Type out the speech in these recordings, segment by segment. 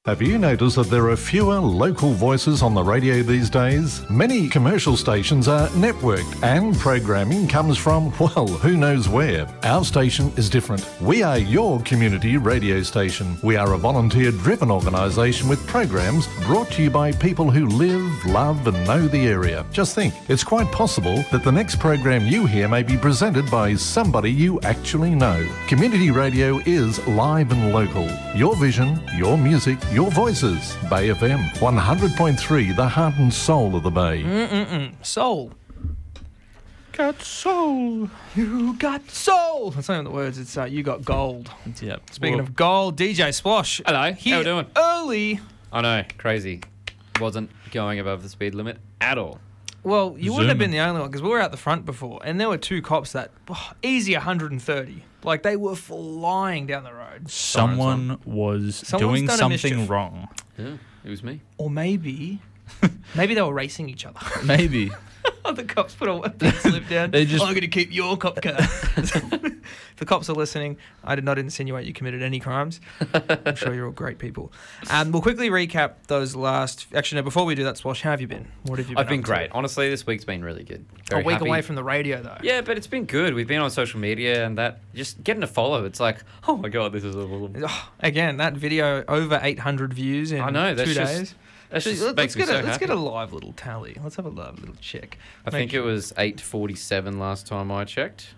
Have you noticed that there are fewer local voices on the radio these days? Many commercial stations are networked and programming comes from, well, who knows where. Our station is different. We are your community radio station. We are a volunteer-driven organisation with programs brought to you by people who live, love and know the area. Just think, it's quite possible that the next program you hear may be presented by somebody you actually know. Community radio is live and local. Your vision, your music, your voices. Bay FM 100.3, the heart and soul of the Bay. Soul. Got soul. You got soul. That's not even the words. It's you got gold. Yep. Speaking of gold, DJ Splosh. Hello. Here How we doing? early. I know, crazy. Wasn't going above the speed limit at all. Well, you wouldn't have been Zooming. the only one because we were out the front before and there were two cops that, easy 130. Like they were flying down the road. Someone was Someone's doing done a something mischief. wrong. Yeah, it was me. Or maybe they were racing each other. Maybe. The cops put a big slip down. They just- I'm going to keep your cop car. If the cops are listening, I did not insinuate you committed any crimes. I'm sure you're all great people. We'll quickly recap those last... Actually, no, before we do that, Splosh, how have you been? What have you been I've been up to? great. Honestly, this week's been really good. A Very week happy. away from the radio, though. Yeah, but it's been good. We've been on social media and that just getting a follow. It's like, oh my god, this is a Again, that video, over 800 views in I know, that's 2 just- days. That just Let's makes me so let's happy. get a live little tally. Let's have a live little check. I think it was 8:47 last time I checked.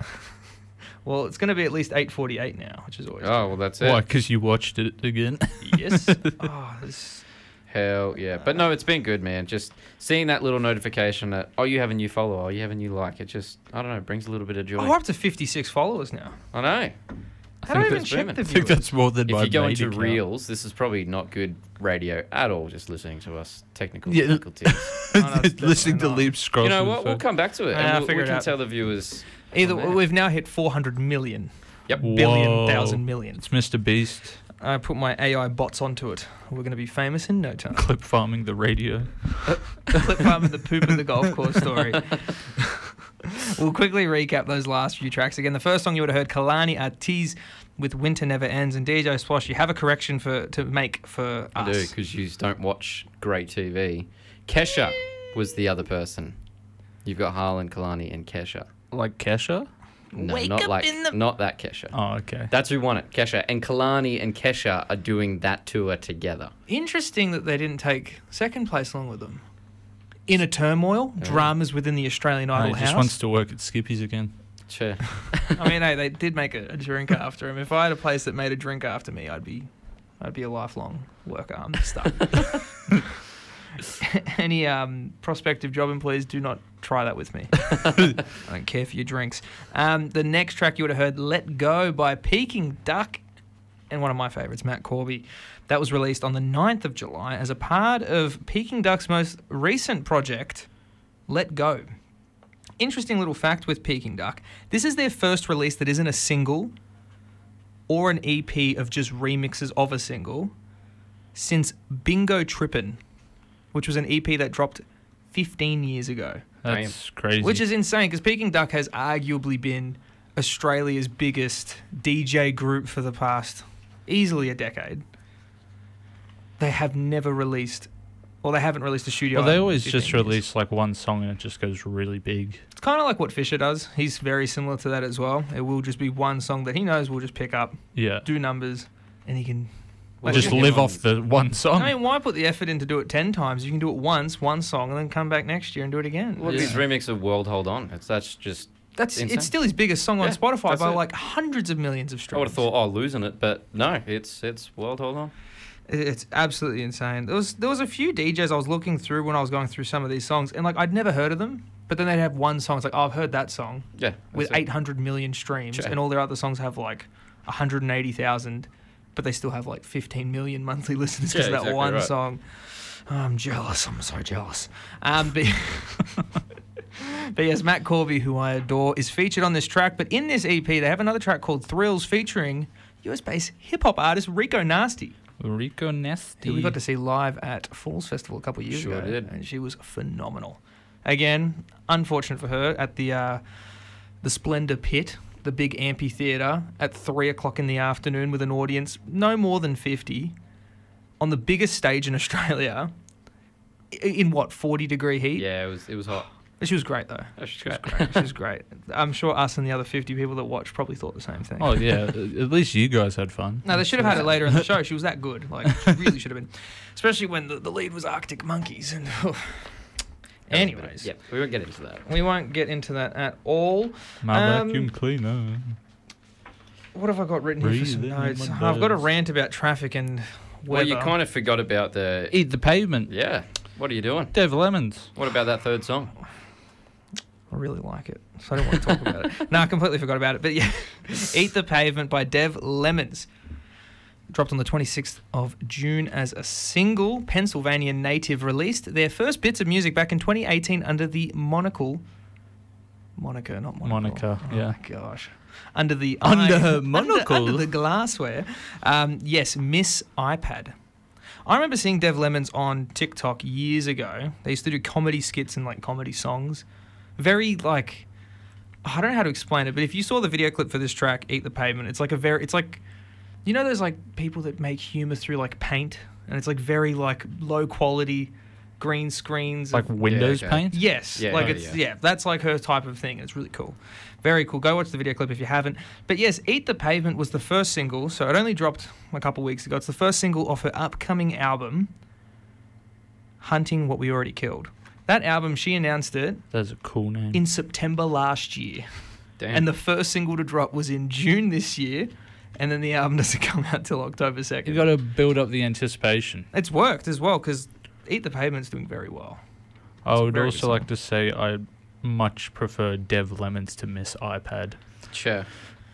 Well, it's going to be at least 8:48 now, which is always Oh, well, that's it. Why? Because you watched it again? yes. Oh, this... Hell yeah. But no, it's been good, man. Just seeing that little notification that, oh, you have a new follower, oh, you have a new like. It just, I don't know, brings a little bit of joy. Oh, we're up to 56 followers now. I know. How do I even that's check booming. the I think viewers? that's more than If my you go main into account. Reels, this is probably not good radio at all, just listening to us technical Yeah. difficulties. Oh, no, it's Listening to definitely Liam scroll You know through what? the We'll phone. come back to it. Yeah, And I'll we figure it can out. tell the viewers. Either from there. we've now hit 400 million. Yep. Billion, Whoa. thousand million. It's Mr. Beast. I put my AI bots onto it. We're going to be famous in no time. Clip farming the radio. Clip farm and the poop in the golf course story. We'll quickly recap those last few tracks again. The first song you would have heard, Kalani Artiz with Winter Never Ends. And DJ Splosh, you have a correction to make for I do, us. because you don't watch great TV. Kesha was the other person. You've got Harlan, Kalani, and Kesha. Like Kesha? No, Wake not up like, in the- not that Kesha. Oh, okay. That's who won it, Kesha. And Kalani and Kesha are doing that tour together. Interesting that they didn't take second place along with them. Inner turmoil, dramas within the Australian No, Idol he house. just wants to work at Skippy's again. Sure. I mean, hey, they did make a drink after him. If I had a place that made a drink after me, I'd be a lifelong worker. I'm stuck. Any prospective job employees, do not try that with me. I don't care for your drinks. The next track you would have heard, Let Go by Peking Duck, and one of my favourites, Matt Corby. That was released on the 9th of July as a part of Peking Duck's most recent project, Let Go. Interesting little fact with Peking Duck. This is their first release that isn't a single or an EP of just remixes of a single since Bingo Trippin', which was an EP that dropped 15 years ago. That's crazy. Which is insane because Peking Duck has arguably been Australia's biggest DJ group for the past easily a decade. They have never released, well, they haven't released a studio Well, they album in always 15 just years. release like one song and it just goes really big. It's kind of like what Fisher does. He's very similar to that as well. It will just be one song that he knows will just pick up, Yeah. do numbers, and he can... Well, Just you live can- off the one song. I mean, why put the effort in to do it 10 times? You can do it once, one song, and then come back next year and do it again. Well, his remix of World Hold On. That's just... That's insane. it's still his biggest song on Yeah, Spotify that's by it. like hundreds of millions of streams. I would have thought, oh, losing it, but no, it's World Hold On. It's absolutely insane. There was a few DJs I was looking through when I was going through some of these songs, and like I'd never heard of them, but then they'd have one song. It's like, oh, I've heard that song Yeah. with that's it. 800 million streams, Sure. and all their other songs have like 180,000, but they still have like 15 million monthly listeners because Yeah, of that exactly one right. song. Oh, I'm jealous. I'm so jealous. But yes, Matt Corby, who I adore, is featured on this track. But in this EP, they have another track called Thrills featuring US-based hip-hop artist Rico Nasty, Rico Nasty. who we got to see live at Falls Festival a couple of years Sure ago. did. And she was phenomenal. Again, unfortunate for her, at the Splendor Pit, the big amphitheatre, at 3 o'clock in the afternoon with an audience no more than 50 on the biggest stage in Australia in what, 40-degree heat? Yeah, it was hot. She was great, though. Oh, she's She was great. great. She was great. I'm sure us and the other 50 people that watched probably thought the same thing. Oh yeah, at least you guys had fun. No, they should have had it later in the show. She was that good. Like, she really should have been. Especially when the lead was Arctic Monkeys. And anyways, Yep, we won't get into that. we won't get into that at all. My Um, vacuum cleaner. What have I got written here for some Breathing in notes? my I've got a nose. rant about traffic and weather. Well, you kind of forgot about the... Eat the pavement. Yeah, what are you doing? Dev Lemons. What about that third song? I really like it, so I don't want to talk about it. No, I completely forgot about it. But yeah, Eat the Pavement by Dev Lemons. Dropped on the 26th of June as a single. Pennsylvania native released their first bits of music back in 2018 under the moniker, not monocle. Monica, Oh yeah. my gosh. Under the Under her monocle. Under the glassware. Yes, Miss iPad. I remember seeing Dev Lemons on TikTok years ago. They used to do comedy skits and like comedy songs. Very like, I don't know how to explain it, but if you saw the video clip for this track, Eat the Pavement, it's like you know, there's like people that make humor through like paint, and it's like very like low quality green screens. Like Windows okay. paint. Yes, Yeah, like yeah, it's yeah. that's like her type of thing. It's really cool, very cool. Go watch the video clip if you haven't. But yes, Eat the Pavement was the first single, so it only dropped a couple weeks ago. It's the first single off her upcoming album, Hunting What We Already Killed. That album, she announced it That's a cool name. in September last year, Damn. and the first single to drop was in June this year, and then the album doesn't come out till October 2nd. You got to build up the anticipation. It's worked as well because Eat the Pavement's doing very well. I would very also good like song. to say I much prefer Dev Lemons to Miss iPad. Sure.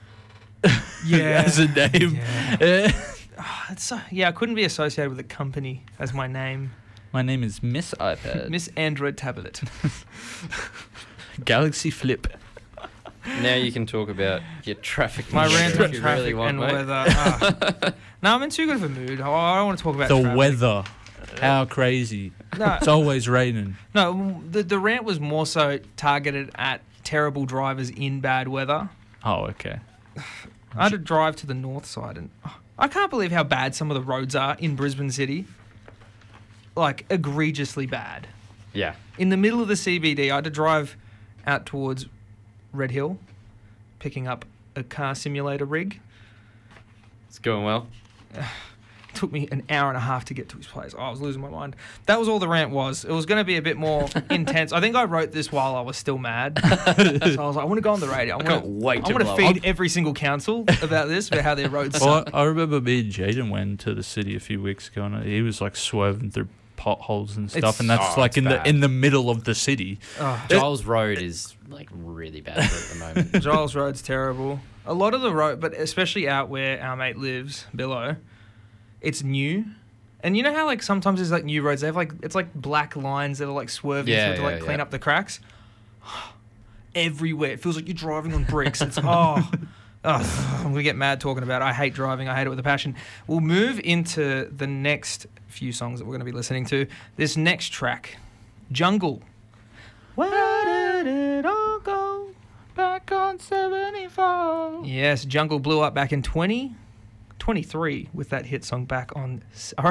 As a name. Yeah. I couldn't be associated with a company as my name. My name is Miss iPad. Miss Android Tablet. Galaxy Flip. Now you can talk about your traffic. My news rant if on you traffic really want, and mate. weather. No, I'm in too good of a mood. I don't want to talk about The traffic. weather. How crazy. No, It's always raining. no, the rant was more so targeted at terrible drivers in bad weather. Oh, okay. I had to drive to the north side, and I can't believe how bad some of the roads are in Brisbane City. Like, egregiously bad. Yeah. In the middle of the CBD, I had to drive out towards Red Hill, picking up a car simulator rig. It's going well. It took me an hour and a half to get to his place. Oh, I was losing my mind. That was all the rant was. It was going to be a bit more intense. I think I wrote this while I was still mad. So I was like, I want to go on the radio. I can't wait to want to blow feed up. every single council about this, about how their roads Well, suck. I remember me and Jaden went to the city a few weeks ago, and he was like swerving through potholes and stuff, and that's like it's bad. in the middle of the city. Oh, Giles Road is like really bad at the moment. Giles Road's terrible. A lot of the road, but especially out where our mate lives, Billow, it's new. And you know how like sometimes there's like new roads, they have like, it's like black lines that are like swerving Yeah, through to like yeah, clean yeah. up the cracks. Everywhere. It feels like you're driving on bricks. It's, I'm going to get mad talking about it. I hate driving. I hate it with a passion. We'll move into the next few songs that we're going to be listening to. This next track, Jungle. Where did it all go? Back on 74. Yes, Jungle blew up back in 2023 with that hit song Back on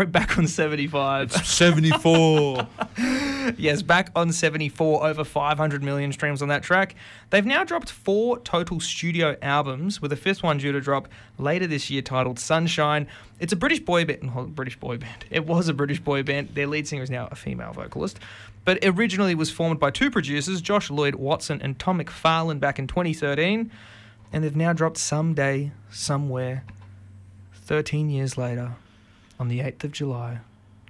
75. It's 74. Yes, Back on 74, over 500 million streams on that track. They've now dropped 4 total studio albums, with a 5th one due to drop later this year titled Sunshine. It's a British boy band. It was a British boy band. Their lead singer is now a female vocalist. But originally was formed by 2 producers, Josh Lloyd Watson and Tom McFarlane, back in 2013. And they've now dropped Someday, Somewhere, 13 years later, on the 8th of July,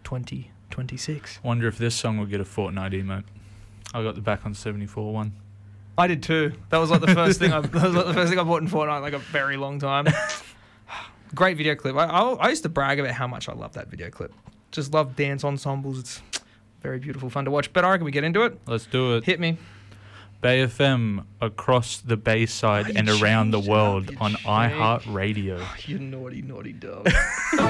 2026. Wonder if this song will get a Fortnite emote. I got the Back on 74 one. I did too. That was like the first thing I bought in Fortnite in like a very long time. Great video clip. I used to brag about how much I love that video clip. Just love dance ensembles. It's very beautiful, fun to watch. But I reckon we get into it. Let's do it. Hit me. Bay FM across the Bayside Oh, you and around the changed it world up, you on changed. iHeartRadio. You naughty, naughty dog.